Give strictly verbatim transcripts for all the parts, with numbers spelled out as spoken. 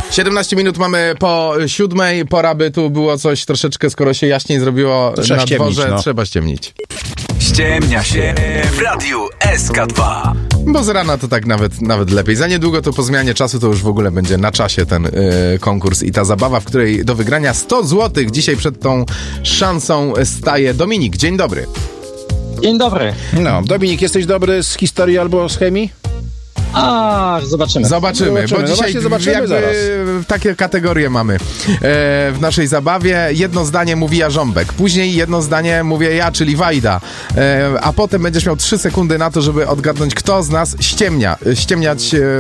siedemnaście minut mamy po siódmej, pora by tu było coś troszeczkę, skoro się jaśniej zrobiło to na dworze, no. trzeba ściemnić. Ściemnia się w Radiu S K dwa. Bo z rana to tak nawet, nawet lepiej. Za niedługo to po zmianie czasu to już w ogóle będzie na czasie ten y, konkurs i ta zabawa, w której do wygrania sto złotych dzisiaj przed tą szansą staje Dominik. Dzień dobry. Dzień dobry. No, Dominik, jesteś dobry z historii albo z chemii? A, zobaczymy. Zobaczymy, Zobaczymy. bo No dzisiaj właśnie zobaczymy jakby zaraz. takie kategorie mamy e, w naszej zabawie. Jedno zdanie mówi Jarząbek, później jedno zdanie mówię ja, czyli Wajda, e, a potem będziesz miał trzy sekundy na to, żeby odgadnąć, kto z nas ściemnia. Ściemniać e,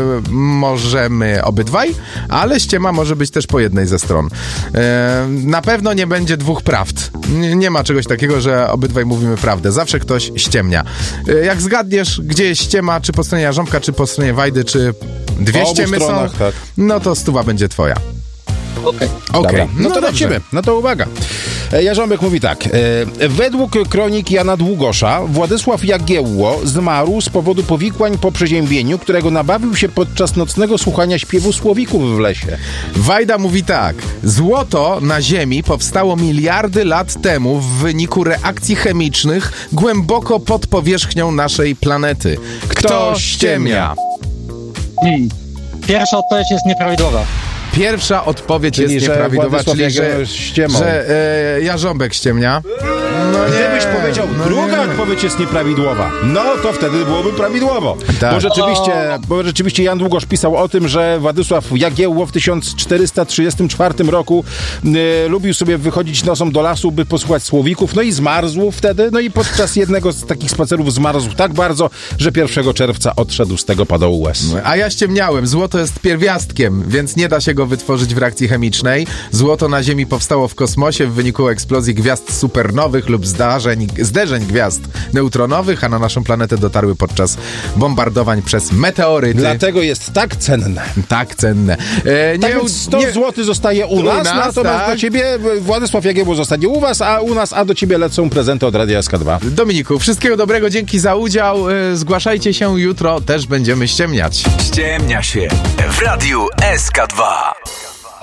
możemy obydwaj, ale ściema może być też po jednej ze stron. E, na pewno nie będzie dwóch prawd. Nie, nie ma czegoś takiego, że obydwaj mówimy prawdę. Zawsze ktoś ściemnia. E, jak zgadniesz, gdzie jest ściema, czy po stronie Jarząbka, czy po stronie Wajdy, czy dwie Po obu ściemy są, stronach, tak. no to stuwa będzie twoja. Okej. Okej, Dobra, no, to dobrze. lecimy. No to uwaga. E, Jarząbek mówi tak. E, według kroniki Jana Długosza Władysław Jagiełło zmarł z powodu powikłań po przeziębieniu, którego nabawił się podczas nocnego słuchania śpiewu słowików w lesie. Wajda mówi tak. Złoto na Ziemi powstało miliardy lat temu w wyniku reakcji chemicznych głęboko pod powierzchnią naszej planety. Kto ściemnia? Hmm. Pierwsza odpowiedź jest nieprawidłowa. Pierwsza odpowiedź Czyli, jest że nieprawidłowa, Władysław czyli że, Jagiełło ściemał. że e, Jarząbek ściemnia. No Gdybyś nie, powiedział, no druga nie. odpowiedź jest nieprawidłowa, no to wtedy byłoby prawidłowo. Tak. Bo, rzeczywiście, bo rzeczywiście Jan Długosz pisał o tym, że Władysław Jagiełło w tysiąc czterysta trzydziestym czwartym roku y, lubił sobie wychodzić nocą do lasu, by posłuchać słowików, no i zmarzł wtedy, no i podczas jednego z takich spacerów zmarzł tak bardzo, że pierwszego czerwca odszedł z tego padołu łez. A ja ściemniałem. Złoto jest pierwiastkiem, więc nie da się go wytworzyć w reakcji chemicznej. Złoto na Ziemi powstało w kosmosie w wyniku eksplozji gwiazd supernowych lub zdarzeń, zderzeń gwiazd neutronowych, a na naszą planetę dotarły podczas bombardowań przez meteoryty. Dlatego jest tak cenne. Tak cenne. E, Tak nie, więc sto nie, złotych zostaje u, U nas, nas, natomiast tak. do ciebie Władysław Jagiełło zostanie u was, a u nas, a do ciebie lecą prezenty od Radia S K dwa. Dominiku, wszystkiego dobrego, dzięki za udział. E, zgłaszajcie się jutro, też będziemy ściemniać. Ściemnia się w Radiu S K dwa.